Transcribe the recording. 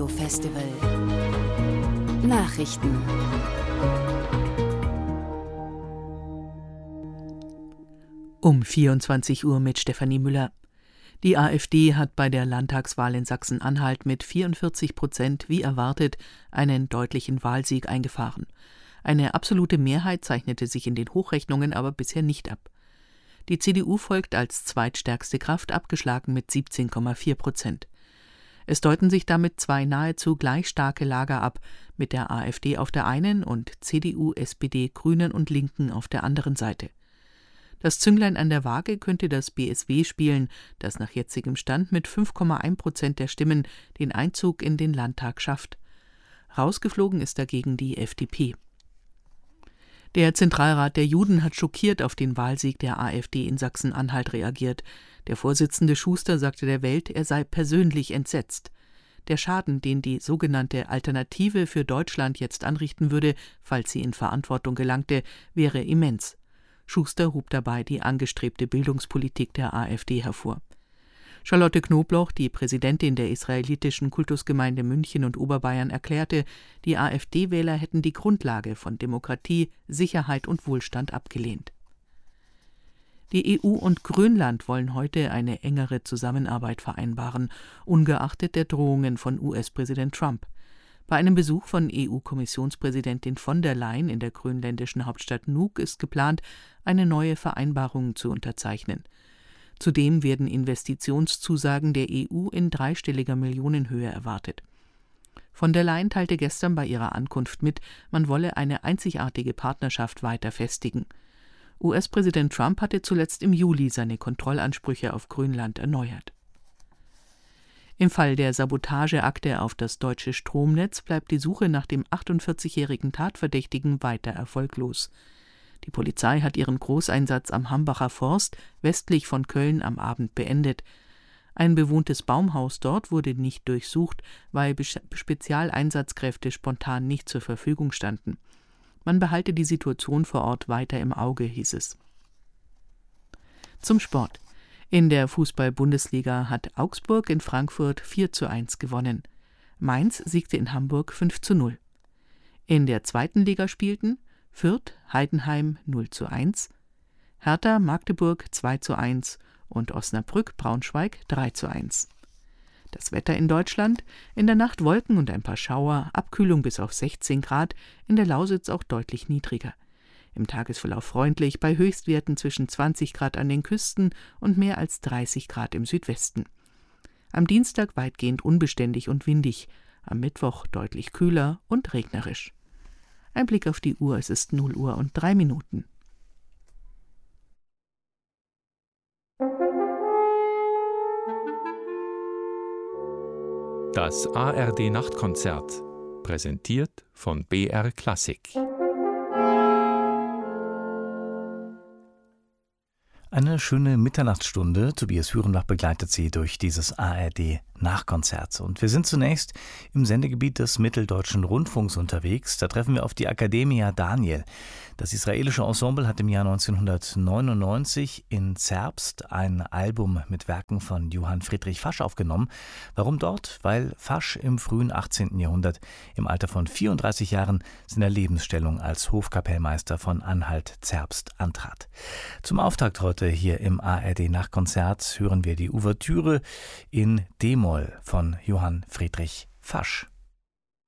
Radio-Festival. Nachrichten. Um 24 Uhr mit Stefanie Müller. Die AfD hat bei der Landtagswahl in Sachsen-Anhalt mit 44% wie erwartet einen deutlichen Wahlsieg eingefahren. Eine absolute Mehrheit zeichnete sich in den Hochrechnungen aber bisher nicht ab. Die CDU folgt als zweitstärkste Kraft, abgeschlagen mit 17,4%. Es deuten sich damit zwei nahezu gleich starke Lager ab, mit der AfD auf der einen und CDU, SPD, Grünen und Linken auf der anderen Seite. Das Zünglein an der Waage könnte das BSW spielen, das nach jetzigem Stand mit 5,1% der Stimmen den Einzug in den Landtag schafft. Rausgeflogen ist dagegen die FDP. Der Zentralrat der Juden hat schockiert auf den Wahlsieg der AfD in Sachsen-Anhalt reagiert. Der Vorsitzende Schuster sagte der Welt, er sei persönlich entsetzt. Der Schaden, den die sogenannte Alternative für Deutschland jetzt anrichten würde, falls sie in Verantwortung gelangte, wäre immens. Schuster hob dabei die angestrebte Bildungspolitik der AfD hervor. Charlotte Knobloch, die Präsidentin der israelitischen Kultusgemeinde München und Oberbayern, erklärte, die AfD-Wähler hätten die Grundlage von Demokratie, Sicherheit und Wohlstand abgelehnt. Die EU und Grönland wollen heute eine engere Zusammenarbeit vereinbaren, ungeachtet der Drohungen von US-Präsident Trump. Bei einem Besuch von EU-Kommissionspräsidentin von der Leyen in der grönländischen Hauptstadt Nuuk ist geplant, eine neue Vereinbarung zu unterzeichnen. Zudem werden Investitionszusagen der EU in dreistelliger Millionenhöhe erwartet. Von der Leyen teilte gestern bei ihrer Ankunft mit, man wolle eine einzigartige Partnerschaft weiter festigen. US-Präsident Trump hatte zuletzt im Juli seine Kontrollansprüche auf Grönland erneuert. Im Fall der Sabotageakte auf das deutsche Stromnetz bleibt die Suche nach dem 48-jährigen Tatverdächtigen weiter erfolglos. Die Polizei hat ihren Großeinsatz am Hambacher Forst westlich von Köln am Abend beendet. Ein bewohntes Baumhaus dort wurde nicht durchsucht, weil Spezialeinsatzkräfte spontan nicht zur Verfügung standen. Man behalte die Situation vor Ort weiter im Auge, hieß es. Zum Sport. In der Fußball-Bundesliga hat Augsburg in Frankfurt 4:1 gewonnen. Mainz siegte in Hamburg 5:0. In der zweiten Liga spielten Fürth, Heidenheim 0:1, Hertha, Magdeburg 2:1 und Osnabrück, Braunschweig 3:1. Das Wetter in Deutschland: in der Nacht Wolken und ein paar Schauer, Abkühlung bis auf 16 Grad, in der Lausitz auch deutlich niedriger. Im Tagesverlauf freundlich, bei Höchstwerten zwischen 20 Grad an den Küsten und mehr als 30 Grad im Südwesten. Am Dienstag weitgehend unbeständig und windig, am Mittwoch deutlich kühler und regnerisch. Ein Blick auf die Uhr, es ist 0:03. Das ARD-Nachtkonzert, präsentiert von BR Klassik. Eine schöne Mitternachtsstunde. Tobias Hürenbach begleitet Sie durch dieses ARD-Nachkonzert. Und wir sind zunächst im Sendegebiet des Mitteldeutschen Rundfunks unterwegs. Da treffen wir auf die Akademia Daniel. Das israelische Ensemble hat im Jahr 1999 in Zerbst ein Album mit Werken von Johann Friedrich Fasch aufgenommen. Warum dort? Weil Fasch im frühen 18. Jahrhundert im Alter von 34 Jahren seiner Lebensstellung als Hofkapellmeister von Anhalt-Zerbst antrat. Zum Auftakt heute hier im ARD-Nachkonzert hören wir die Ouvertüre in D-Moll von Johann Friedrich Fasch.